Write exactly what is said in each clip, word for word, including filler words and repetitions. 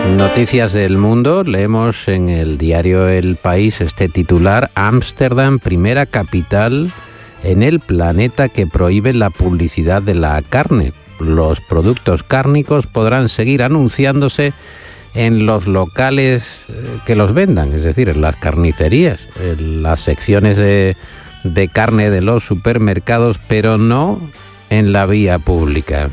Noticias del mundo. Leemos en el diario El País este titular: Ámsterdam, primera capital en el planeta que prohíbe la publicidad de la carne. Los productos cárnicos podrán seguir anunciándose en los locales que los vendan, es decir, en las carnicerías, en las secciones de, de carne de los supermercados, pero no en la vía pública.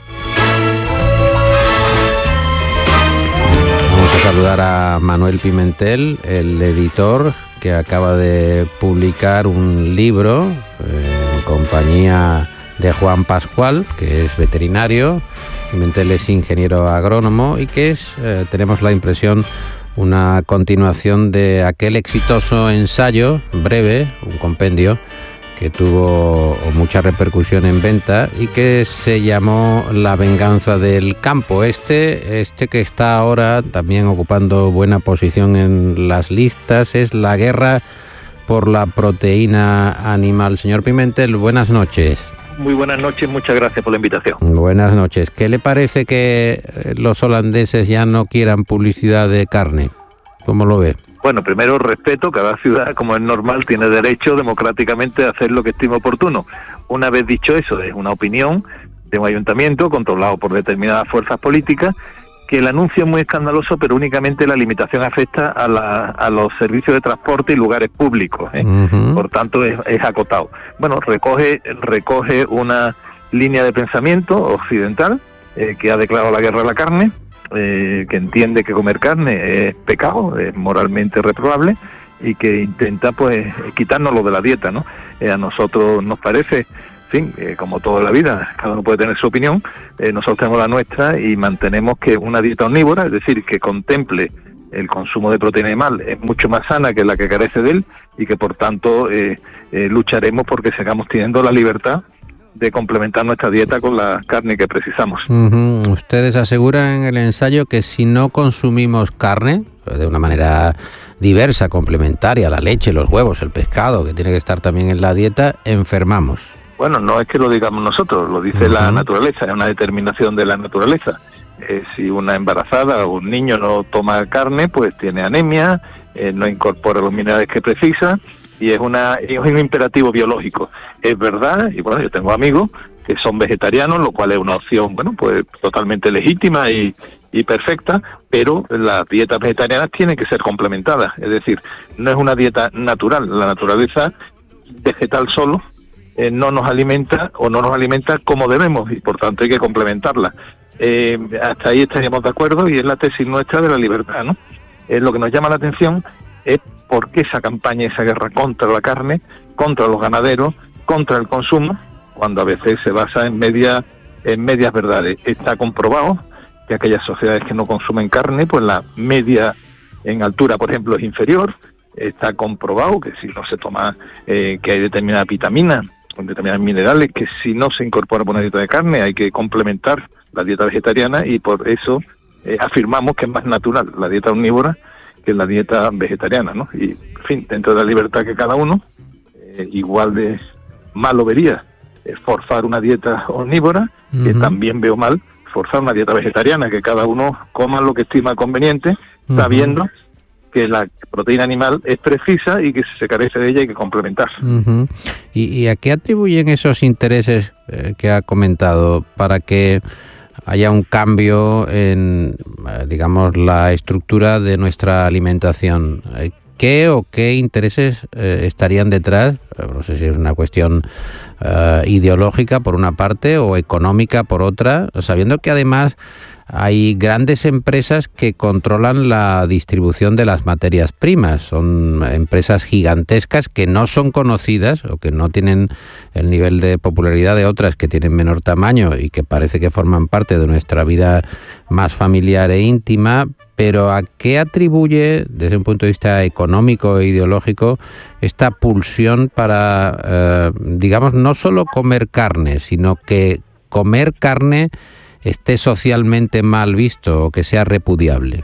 Vamos a saludar a Manuel Pimentel, el editor que acaba de publicar un libro eh, en compañía de Juan Pascual, que es veterinario. Pimentel es ingeniero agrónomo y que es, eh, tenemos la impresión, una continuación de aquel exitoso ensayo breve, un compendio, que tuvo mucha repercusión en venta y que se llamó La venganza del campo. Este, este que está ahora también ocupando buena posición en las listas es La guerra por la proteína animal. Señor Pimentel, buenas noches. Muy buenas noches, muchas gracias por la invitación. Buenas noches. ¿Qué le parece que los holandeses ya no quieran publicidad de carne? ¿Cómo lo ve? Bueno, primero respeto, cada ciudad, como es normal, tiene derecho democráticamente a hacer lo que estime oportuno. Una vez dicho eso, es una opinión de un ayuntamiento controlado por determinadas fuerzas políticas, que el anuncio es muy escandaloso, pero únicamente la limitación afecta a, la, a los servicios de transporte y lugares públicos, ¿eh? Uh-huh. Por tanto, es, es acotado. Bueno, recoge, recoge una línea de pensamiento occidental eh, que ha declarado la guerra a la carne, eh, que entiende que comer carne es pecado, es moralmente reprobable, y que intenta pues quitárnoslo de la dieta, ¿no? Eh, a nosotros nos parece... En fin, eh, como toda la vida, cada uno puede tener su opinión, eh, nosotros tenemos la nuestra y mantenemos que una dieta omnívora, es decir, que contemple el consumo de proteína animal, es mucho más sana que la que carece de él y que por tanto eh, eh, lucharemos porque sigamos teniendo la libertad de complementar nuestra dieta con la carne que precisamos. Uh-huh. Ustedes aseguran en el ensayo que si no consumimos carne, de una manera diversa, complementaria, la leche, los huevos, el pescado, que tiene que estar también en la dieta, enfermamos. Bueno, no es que lo digamos nosotros, lo dice uh-huh. la naturaleza, es una determinación de la naturaleza. Eh, si una embarazada o un niño no toma carne, pues tiene anemia, eh, no incorpora los minerales que precisa y es, una, es un imperativo biológico. Es verdad, y bueno, yo tengo amigos que son vegetarianos, lo cual es una opción, bueno, pues totalmente legítima y, y perfecta, pero las dietas vegetarianas tienen que ser complementadas, es decir, no es una dieta natural, la naturaleza vegetal solo Eh, no nos alimenta o no nos alimenta como debemos y por tanto hay que complementarla. Eh, hasta ahí estaríamos de acuerdo y es la tesis nuestra de la libertad, ¿no? Eh, lo que nos llama la atención es por qué esa campaña, esa guerra contra la carne, contra los ganaderos, contra el consumo, cuando a veces se basa en, media, en medias verdades. Está comprobado que aquellas sociedades que no consumen carne, pues la media en altura, por ejemplo, es inferior. Está comprobado que si no se toma, eh, que hay determinadas vitaminas, con determinados minerales, que si no se incorpora por una dieta de carne hay que complementar la dieta vegetariana y por eso eh, afirmamos que es más natural la dieta omnívora que la dieta vegetariana, ¿no? Y, en fin, dentro de la libertad que cada uno, eh, igual de malo vería eh, forzar una dieta omnívora, uh-huh. que también veo mal forzar una dieta vegetariana, que cada uno coma lo que estima conveniente, uh-huh. sabiendo que la proteína animal es precisa y que si se carece de ella hay que complementar. Uh-huh. ¿Y, ¿Y a qué atribuyen esos intereses eh, que ha comentado para que haya un cambio en, eh, digamos, la estructura de nuestra alimentación? ¿Qué o qué intereses eh, estarían detrás? No sé si es una cuestión eh, ideológica por una parte o económica por otra, sabiendo que además hay grandes empresas que controlan la distribución de las materias primas. Son empresas gigantescas que no son conocidas o que no tienen el nivel de popularidad de otras que tienen menor tamaño y que parece que forman parte de nuestra vida más familiar e íntima. Pero ¿a qué atribuye, desde un punto de vista económico e ideológico, esta pulsión para, eh, digamos, no solo comer carne, sino que comer carne esté socialmente mal visto o que sea repudiable?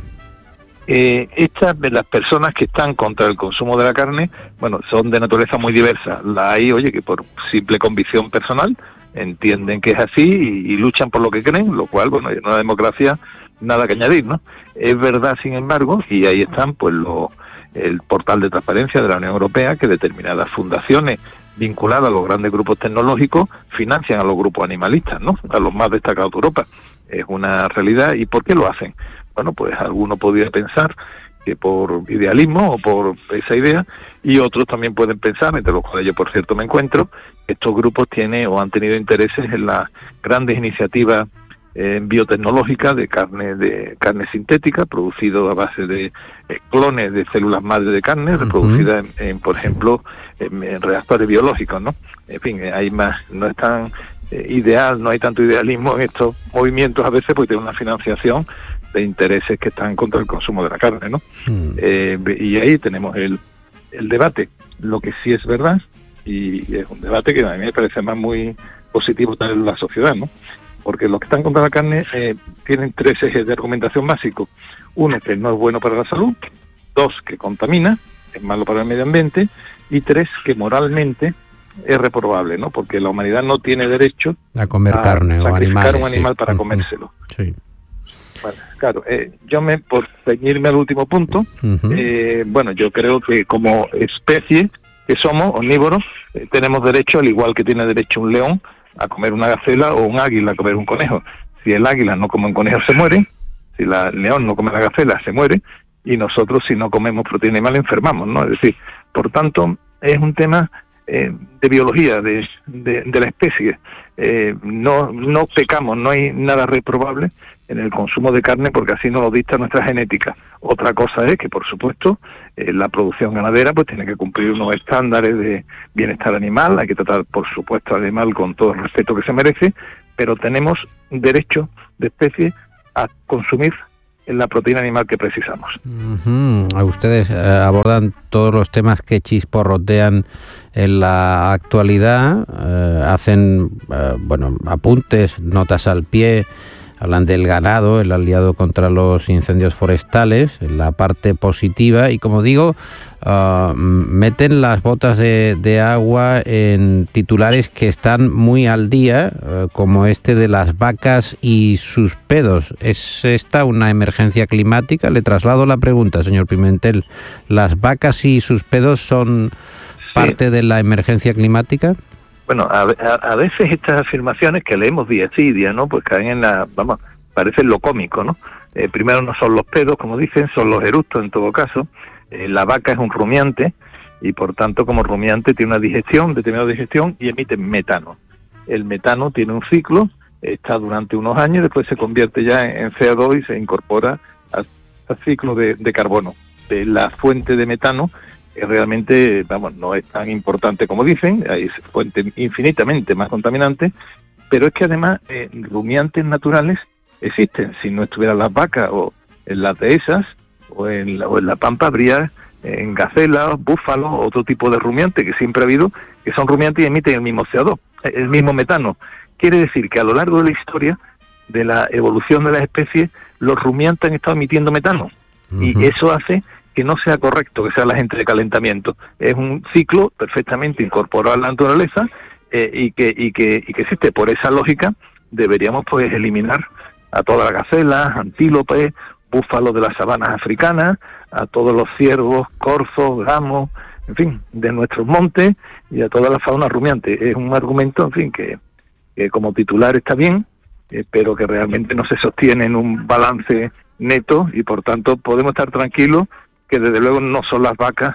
Eh, estas de las personas que están contra el consumo de la carne, bueno, son de naturaleza muy diversa. La hay, oye, que por simple convicción personal entienden que es así y, y luchan por lo que creen, lo cual, bueno, en una democracia nada que añadir, ¿no? Es verdad, sin embargo, y ahí están pues los el portal de transparencia de la Unión Europea, que determinadas fundaciones vinculadas a los grandes grupos tecnológicos financian a los grupos animalistas, ¿no? A los más destacados de Europa. Es una realidad. ¿Y por qué lo hacen? Bueno, pues alguno podría pensar que por idealismo o por esa idea, y otros también pueden pensar, entre los cuales yo por cierto me encuentro, que estos grupos tienen o han tenido intereses en las grandes iniciativas eh, biotecnológicas de carne de carne sintética, producido a base de eh, clones de células madre de carne, uh-huh. reproducidas en, en, por ejemplo, en, en reactores biológicos, ¿no? En fin, hay más, no es tan eh, ideal, no hay tanto idealismo en estos movimientos a veces, porque tienen una financiación de intereses que están contra el consumo de la carne, ¿no? Mm. Eh, y ahí tenemos el, el debate. Lo que sí es verdad, y es un debate que a mí me parece más muy positivo también en la sociedad, ¿no? Porque los que están contra la carne eh, tienen tres ejes de argumentación básicos. Uno, que no es bueno para la salud. Dos, que contamina, es malo para el medio ambiente. Y tres, que moralmente es reprobable, ¿no? Porque la humanidad no tiene derecho a comer a carne o sacrificar animales, un animal sí. para comérselo. Sí. Bueno, claro, eh, yo me, por ceñirme al último punto, uh-huh. eh, bueno, yo creo que como especie que somos omnívoros, eh, tenemos derecho, al igual que tiene derecho un león, a comer una gacela, o un águila a comer un conejo. Si el águila no come un conejo, se muere. Si la, el león no come la gacela, se muere. Y nosotros, si no comemos proteína animal, enfermamos, ¿no? Es decir, por tanto, es un tema eh, de biología, de, de, de la especie. Eh, no, no pecamos, no hay nada reprobable en el consumo de carne, porque así nos lo dicta nuestra genética. Otra cosa es que, por supuesto, eh, la producción ganadera pues tiene que cumplir unos estándares de bienestar animal, hay que tratar, por supuesto, al animal con todo el respeto que se merece, pero tenemos derecho de especie a consumir la proteína animal que precisamos. Uh-huh. Ustedes eh, abordan todos los temas que chisporrotean en la actualidad, eh, hacen eh, bueno apuntes, notas al pie. Hablan del ganado, el aliado contra los incendios forestales, la parte positiva, y como digo, uh, meten las botas de, de agua en titulares que están muy al día, uh, como este de las vacas y sus pedos. ¿Es esta una emergencia climática? Le traslado la pregunta, señor Pimentel. ¿Las vacas y sus pedos son parte sí. de la emergencia climática? Bueno, a, a, a veces estas afirmaciones que leemos día sí día, ¿no? Pues caen en la, vamos, parecen lo cómico, ¿no? Eh, primero no son los pedos, como dicen, son los eructos en todo caso. Eh, la vaca es un rumiante y por tanto como rumiante tiene una digestión, determinada digestión, y emite metano. El metano tiene un ciclo, está durante unos años, después se convierte ya en C O dos y se incorpora al, al ciclo de, de carbono. De la fuente de metano que realmente, vamos, no es tan importante como dicen, hay fuentes infinitamente más contaminantes, pero es que además eh, rumiantes naturales existen. Si no estuvieran las vacas o en las dehesas o en la, o en la pampa, habría en gacelas, búfalos, otro tipo de rumiantes que siempre ha habido, que son rumiantes y emiten el mismo C O dos, el mismo metano. Quiere decir que a lo largo de la historia de la evolución de las especies, los rumiantes han estado emitiendo metano, uh-huh. y eso hace que no sea correcto que sea la gente de calentamiento. Es un ciclo perfectamente incorporado a la naturaleza eh, y que y que y que existe. Por esa lógica deberíamos pues eliminar a todas las gacelas, antílopes, búfalos de las sabanas africanas, a todos los ciervos, corzos, gamos, en fin, de nuestros montes, y a toda la fauna rumiante. Es un argumento, en fin, que, que como titular está bien, eh, pero que realmente no se sostiene en un balance neto, y por tanto podemos estar tranquilos que desde luego no son las vacas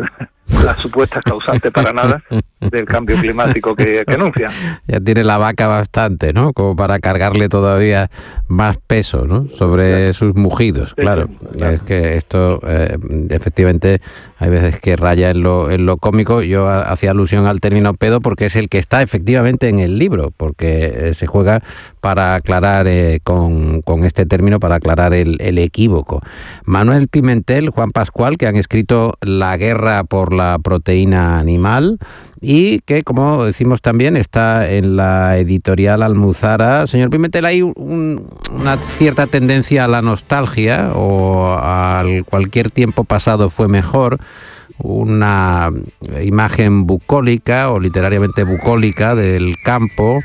las supuestas causantes para nada del cambio climático que, que anuncian. Ya tiene la vaca bastante, ¿no? Como para cargarle todavía más peso, ¿no? Sobre sus mugidos, sí, claro. Sí, claro. Es que esto, eh, efectivamente, hay veces que raya en lo, en lo cómico. Yo hacía alusión al término pedo porque es el que está efectivamente en el libro, porque eh, se juega para aclarar eh, con, con este término, para aclarar el, el equívoco. Manuel Pimentel, Juan Pascual, que han escrito La guerra por la proteína animal, y que, como decimos también, está en la editorial Almuzara. Señor Pimentel, hay un, una cierta tendencia a la nostalgia, o al cualquier tiempo pasado fue mejor, una imagen bucólica o literariamente bucólica del campo,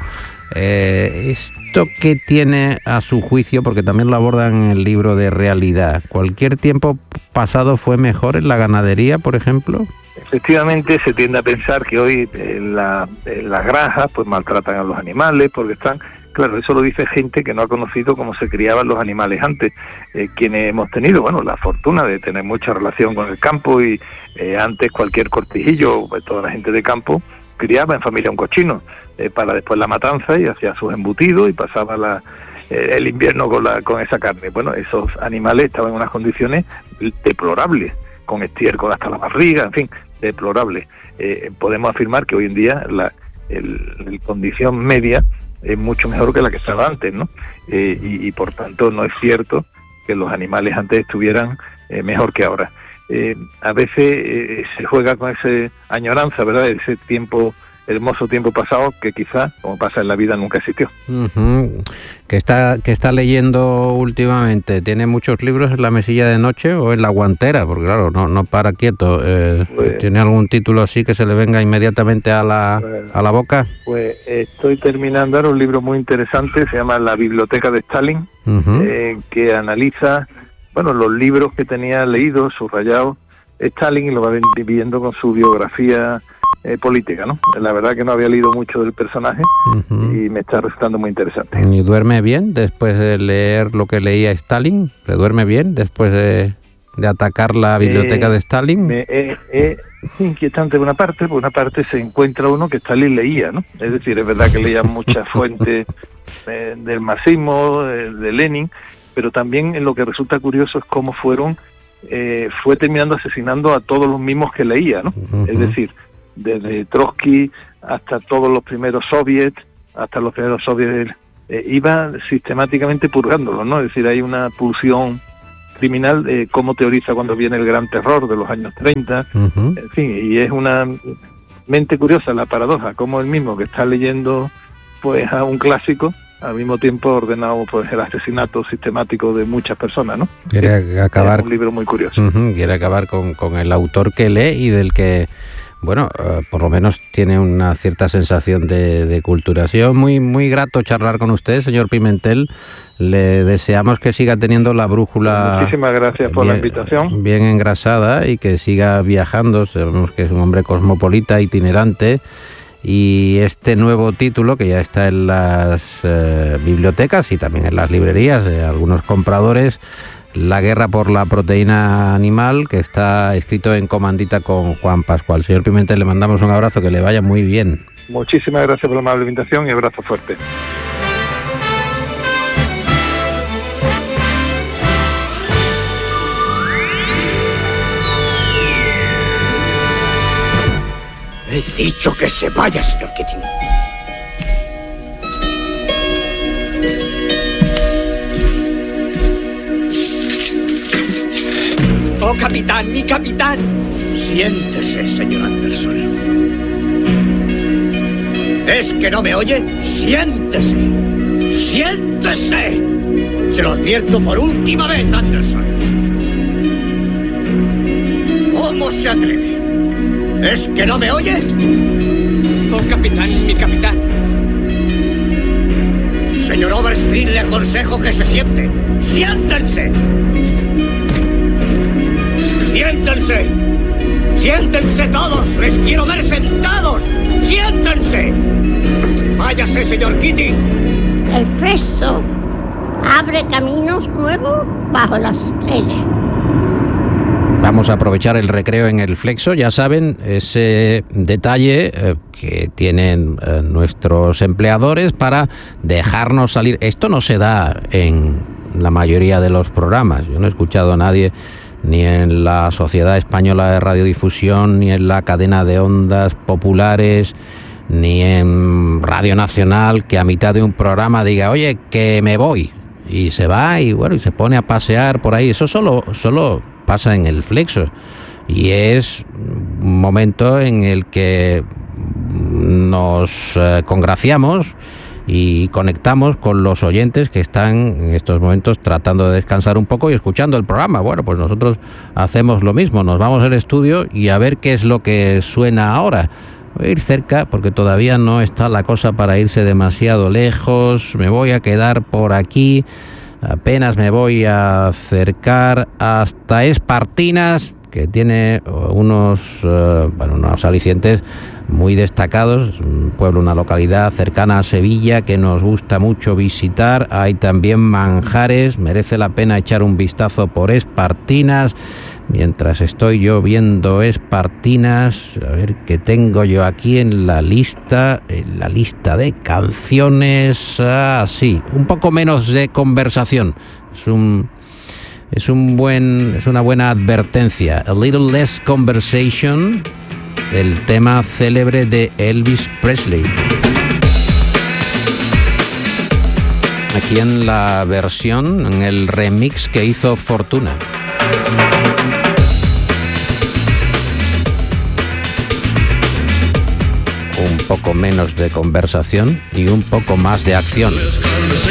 Eh, ¿Esto qué tiene a su juicio? Porque también lo abordan en el libro de Realidad. ¿Cualquier tiempo pasado fue mejor en la ganadería, por ejemplo? Efectivamente, se tiende a pensar que hoy en, la, en las granjas pues maltratan a los animales porque están... Claro, eso lo dice gente que no ha conocido cómo se criaban los animales antes. Eh, quienes hemos tenido, bueno, la fortuna de tener mucha relación con el campo y eh, antes cualquier cortijillo, pues toda la gente de campo criaba en familia un cochino eh, para después la matanza y hacía sus embutidos y pasaba la, eh, el invierno con, la, con esa carne. Bueno, esos animales estaban en unas condiciones deplorables, con estiércol hasta la barriga, en fin, deplorables. Eh, podemos afirmar que hoy en día la el, el condición media es mucho mejor que la que estaba antes, ¿no? Eh, y, y por tanto no es cierto que los animales antes estuvieran eh, mejor que ahora. Eh, a veces eh, se juega con esa añoranza, ¿verdad? Ese tiempo, hermoso tiempo pasado que quizás, como pasa en la vida, nunca existió. Uh-huh. ¿Qué está, qué está leyendo últimamente? ¿Tiene muchos libros en la mesilla de noche o en la guantera? Porque claro, no, no para quieto. Eh, pues, ¿tiene algún título así que se le venga inmediatamente a la, pues, a la boca? Pues estoy terminando ahora un libro muy interesante, se llama La Biblioteca de Stalin, uh-huh. eh, que analiza, bueno, los libros que tenía leídos, subrayados, Stalin, y lo va dividiendo con su biografía Eh, política, ¿no? La verdad que no había leído mucho del personaje uh-huh. y me está resultando muy interesante. ¿Y duerme bien después de leer lo que leía Stalin? ¿Le duerme bien después de, de atacar la biblioteca eh, de Stalin? Es eh, eh, inquietante por una parte, por una parte se encuentra uno que Stalin leía, ¿no? Es decir, es verdad que leía muchas fuentes eh, del marxismo, de, de Lenin, pero también en lo que resulta curioso es cómo fueron, eh, fue terminando asesinando a todos los mismos que leía, ¿no? Uh-huh. Es decir, desde Trotsky hasta todos los primeros soviets, hasta los primeros soviets, eh, iba sistemáticamente purgándolos, ¿no? Es decir, hay una pulsión criminal, eh, cómo teoriza cuando viene el gran terror de los años treinta, uh-huh. en fin, y es una mente curiosa la paradoja, como el mismo que está leyendo pues a un clásico, al mismo tiempo ha ordenado pues el asesinato sistemático de muchas personas, ¿no? Quiere acabar, es un libro muy curioso. Uh-huh, quiere acabar con, con el autor que lee y del que... Bueno, uh, por lo menos tiene una cierta sensación de, de culturación. Muy, muy grato charlar con usted, señor Pimentel. Le deseamos que siga teniendo la brújula. Muchísimas gracias por bien, la invitación. Bien engrasada y que siga viajando. Sabemos que es un hombre cosmopolita, itinerante. Y este nuevo título, que ya está en las eh, bibliotecas y también en las librerías de algunos compradores, La guerra por la proteína animal, que está escrito en comandita con Juan Pascual. Señor Pimentel, le mandamos un abrazo, que le vaya muy bien. Muchísimas gracias por la amable invitación y abrazo fuerte. He dicho que se vaya, señor Keating. ¡Oh, capitán, mi capitán! Siéntese, señor Anderson. ¿Es que no me oye? ¡Siéntese! ¡Siéntese! Se lo advierto por última vez, Anderson. ¿Cómo se atreve? ¿Es que no me oye? ¡Oh, capitán, mi capitán! Señor Overstreet, le aconsejo que se siente. ¡Siéntense! ¡Siéntense! ¡Siéntense todos! ¡Les quiero ver sentados! ¡Siéntense! ¡Váyase, señor Keating! El Flexo abre caminos nuevos bajo las estrellas. Vamos a aprovechar el recreo en el Flexo, ya saben, ese detalle eh, que tienen eh, nuestros empleadores para dejarnos salir. Esto no se da en la mayoría de los programas. Yo no he escuchado a nadie, ni en la Sociedad Española de Radiodifusión, ni en la cadena de ondas populares, ni en Radio Nacional, que a mitad de un programa diga, oye, que me voy, y se va y bueno, y se pone a pasear por ahí. Eso solo, solo pasa en el Flexo, y es un momento en el que nos eh, congraciamos y conectamos con los oyentes que están en estos momentos tratando de descansar un poco y escuchando el programa. Bueno, pues nosotros hacemos lo mismo, nos vamos al estudio y a ver qué es lo que suena ahora. voy a ir cerca porque todavía no está la cosa para irse demasiado lejos, me voy a quedar por aquí, apenas me voy a acercar hasta Espartinas, que tiene unos, uh, bueno, unos alicientes muy destacados, un pueblo, una localidad cercana a Sevilla que nos gusta mucho visitar. Hay también manjares, merece la pena echar un vistazo por Espartinas. Mientras estoy yo viendo Espartinas, a ver qué tengo yo aquí en la lista, en la lista de canciones. Ah, sí, un poco menos de conversación. Es un es un buen es una buena advertencia. A little less conversation, el tema célebre de Elvis Presley. Aquí en la versión, en el remix que hizo Fortuna. Un poco menos de conversación y un poco más de acción.